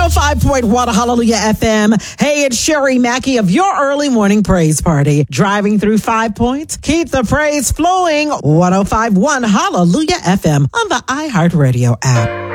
105.1 Hallelujah FM. Hey, it's Sherry Mackey of your early morning praise party. Driving through 5 points. Keep the praise flowing. 105.1 Hallelujah FM on the iHeartRadio app.